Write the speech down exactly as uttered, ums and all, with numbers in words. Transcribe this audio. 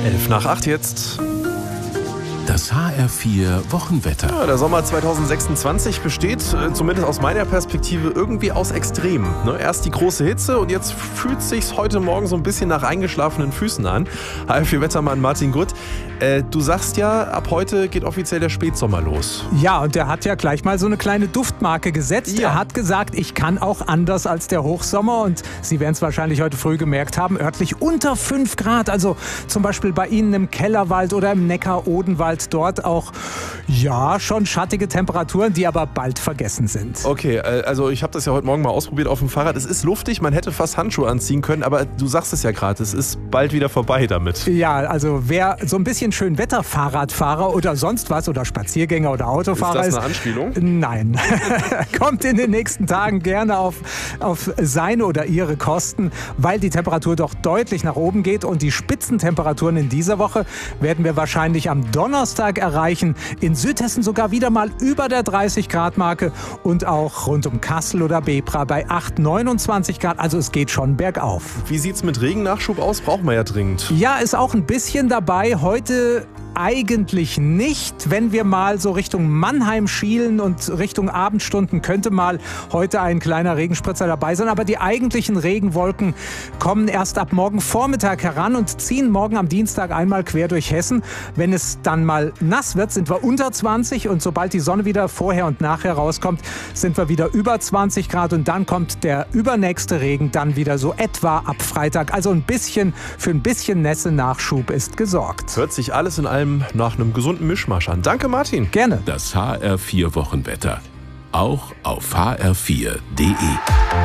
elf nach acht jetzt. Das H R vier Wochenwetter. Ja, der Sommer zweitausendsechsundzwanzig besteht, äh, zumindest aus meiner Perspektive, irgendwie aus Extremen. Ne? Erst die große Hitze und jetzt fühlt es sich heute Morgen so ein bisschen nach eingeschlafenen Füßen an. H R vier Wettermann Martin Gutt, äh, du sagst ja, ab heute geht offiziell der Spätsommer los. Ja, und der hat ja gleich mal so eine kleine Duftmarke gesetzt. Ja. Er hat gesagt, ich kann auch anders als der Hochsommer. Und Sie werden es wahrscheinlich heute früh gemerkt haben, örtlich unter fünf Grad. Also zum Beispiel bei Ihnen im Kellerwald oder im Neckar-Odenwald. Dort auch, ja, schon schattige Temperaturen, die aber bald vergessen sind. Okay, also ich habe das ja heute Morgen mal ausprobiert auf dem Fahrrad. Es ist luftig, man hätte fast Handschuhe anziehen können, aber du sagst es ja gerade, es ist bald wieder vorbei damit. Ja, also wer so ein bisschen schön Wetterfahrradfahrer oder sonst was oder Spaziergänger oder Autofahrer ist. Ist das eine Anspielung? Nein. Kommt in den nächsten Tagen gerne auf, auf seine oder ihre Kosten, weil die Temperatur doch deutlich nach oben geht und die Spitzentemperaturen in dieser Woche werden wir wahrscheinlich am Donnerstag erreichen. In Südhessen sogar wieder mal über der dreißig Grad Marke und auch rund um Kassel oder Bebra bei acht, neunundzwanzig Grad. Also es geht schon bergauf. Wie sieht's mit Regennachschub aus? Brauchen wir ja dringend. Ja, ist auch ein bisschen dabei. Heute eigentlich nicht. Wenn wir mal so Richtung Mannheim schielen und Richtung Abendstunden, könnte mal heute ein kleiner Regenspritzer dabei sein. Aber die eigentlichen Regenwolken kommen erst ab morgen Vormittag heran und ziehen morgen am Dienstag einmal quer durch Hessen. Wenn es dann mal nass wird, sind wir unter zwanzig und sobald die Sonne wieder vorher und nachher rauskommt, sind wir wieder über zwanzig Grad und dann kommt der übernächste Regen dann wieder so etwa ab Freitag. Also ein bisschen, für ein bisschen Nässe-Nachschub ist gesorgt. Hört sich alles in allem nach einem gesunden Mischmasch an. Danke, Martin. Gerne. Das H R vier Wochenwetter. Auch auf h r vier punkt d e.